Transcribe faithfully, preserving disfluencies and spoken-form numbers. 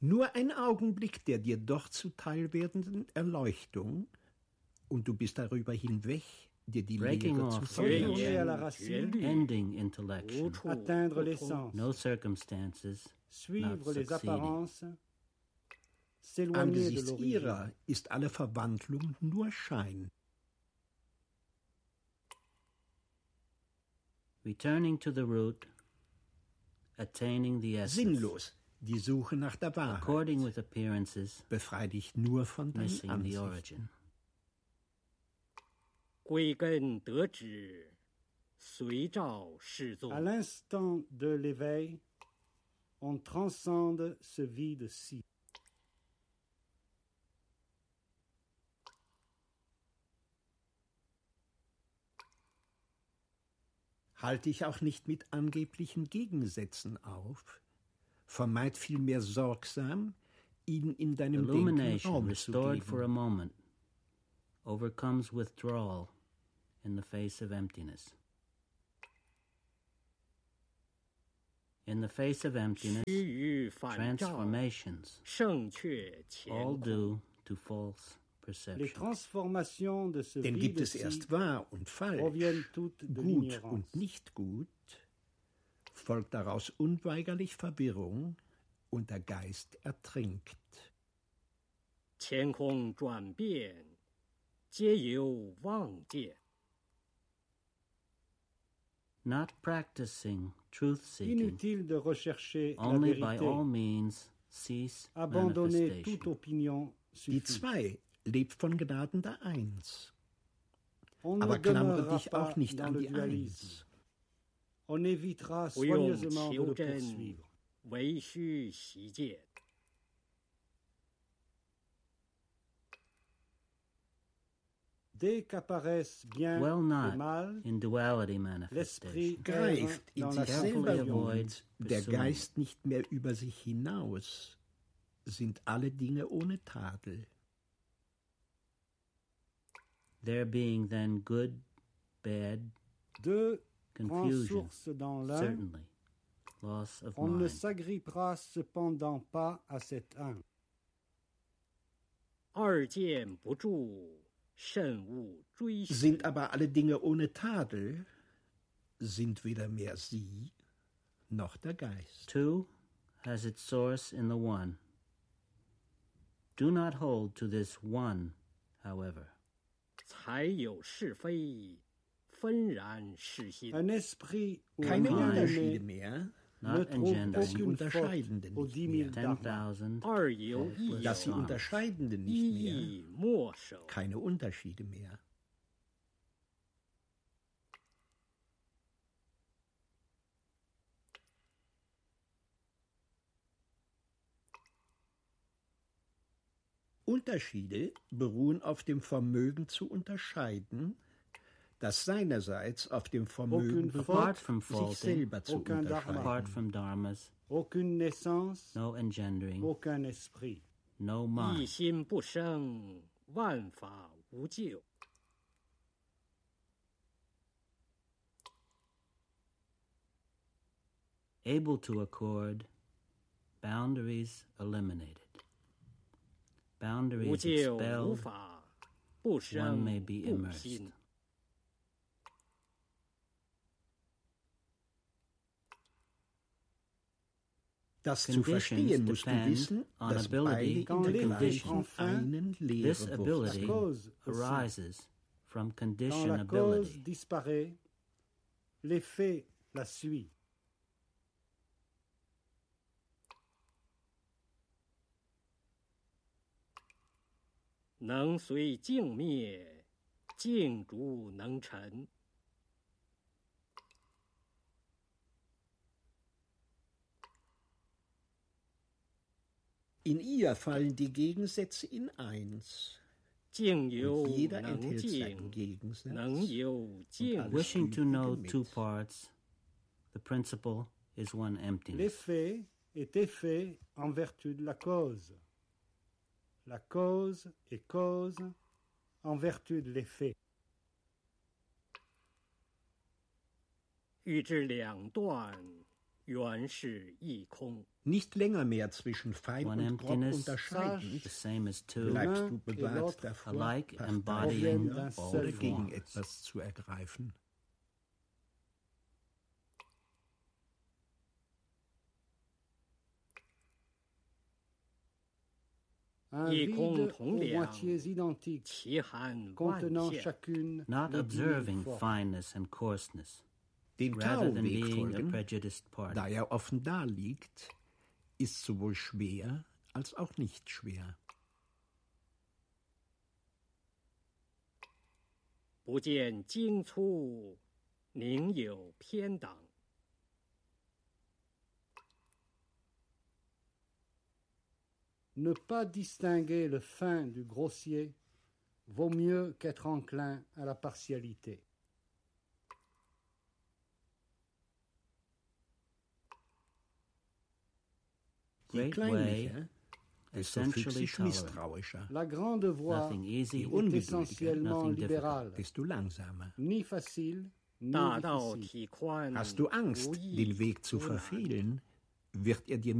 Nur ein Augenblick der dir dort zuteil werdenden Erleuchtung, und du bist darüber hinweg, dir die Breaking Lehre zu off verlieren. Retourner à la racine, ending intellection, atteindre l'essence, no circumstances, not suivre les succeeding. apparences, s'éloigner de Angesichts l'origine. ihrer ist alle Verwandlung nur Schein. Returning to the root, attaining the essence, Sinnlos, die Suche nach der Wahrheit. according with appearances, Befrei dich nur von deinen missing the Ansichten. origin. 归根得止，随照是作 À。l'instant de l'éveil, on transcende ce vide-ci. Halt dich auch nicht mit angeblichen Gegensätzen auf. Vermeid vielmehr sorgsam, ihnen in deinem Denken Illumination, Raum zu restored for a geben. moment, overcomes withdrawal in the face of emptiness. In the face of emptiness, 须臾反照， transformations, 胜却乾 all 坤。 due to false Les perception. transformations de ce Denn gibt es vide-ci erst wahr und falsch, proviennent toutes de gut l'ignorance. und nicht gut, folgt daraus unweigerlich Verwirrung und der Geist ertrinkt. 乾空转变，皆由妄见。 Not practicing truth-seeking, Inutile de rechercher la only by all vérité. means cease Abandonner toute manifestation. opinion Die suffit. zwei lebt von Gnaden der Eins. On ne Aber klammere demeurera dich pas auch nicht dans an le die dualisme. Eins. On évitera 不用 soigneusement de 求 le 真 poursuivre.， 唯须习见。 Dès qu'apparaissent bien Well et not mal, in duality l'esprit manifestation. Greift in dans sich la Carefully selber confusion. avoid ruht, der pursuing. Geist nicht mehr über sich hinaus, sind alle Dinge ohne Tadel. There being then good, bad, Deux grandes confusion, sources dans l'un, certainly, loss of on ne mind. s'agrippera cependant pas à cet un. 二见不住，慎勿追寻。 Sind aber alle Dinge ohne Tadel, sind weder mehr sie noch der Geist. Two has its source in the one. Do not hold to this one, however. 才有是非，纷然是心。 Un esprit où Keine rien Unterschiede n'est mehr, ne Not trouve engendering aucune Unterscheidende faute aux nicht dix mehr. mille ten dharmas. thousand. 二有一有， dass sie Unterscheidende nicht 一 mehr, 亦莫守。 keine Unterschiede mehr. Unterschiede beruhen auf dem Vermögen zu unterscheiden, das seinerseits auf dem Vermögen Aucune beruht, Apart from sich faulting, selber zu aucun Dharma. unterscheiden. Apart from dharmas, Aucune naissance, no engendering, aucun esprit. no 一 mind. 心不生，万法无救。 Able to accord, boundaries eliminated. 无 Boundaries 救无 expelled, 法，不 one 生 may be 不 immersed. 心。 Das zu Conditions verstehen musst du depend wissen, on dass ability beide in to der gleichen condition. einen This Lehre ability Cause aussi. arises from Quand la cause conditionability. disparaît, l'effet la suit. 能随境灭，境逐能成。 In ihr fallen die Gegensätze in eins. 境由 Und jeder 能 enthält 静， seinen Gegensatz. 能由静 alles Wishing to spielt know mit. two parts, the principle is one emptiness. L'effet est effet en vertu de la cause. La cause est cause en vertu de l'effet. 欲知两断， 原是一空。 Nicht länger mehr zwischen Fein One und Grob emptiness, unterscheidend, the same as two, bleibst du et bewahrt l'autre davor, alike Partei embodying für both oder gegen forms. etwas zu ergreifen. Un 一 vide 空 aux 同量， moitiés identiques, 其含万 contenant 象。 chacune Not les observing dix mille formes. fineness and coarseness, Den rather than Tao-Weg being a folgen, prejudiced part. da er offen daliegt, ist sowohl schwer als auch nicht schwer. 不见精粗，宁有偏党。 Ne pas distinguer le fin du grossier vaut mieux qu'être enclin à la partialité. Je Great kleinlicher, desto essentially füchsisch tolerant. misstrauischer. La grande voie Nothing easy, Die est ungeduldige, essentiellement nothing difficult. libérale, desto langsamer. ni facile, ni 大道 difficile. 体宽， Hast du Angst, 无益 den Weg zu 无难 verfehlen, wird er dir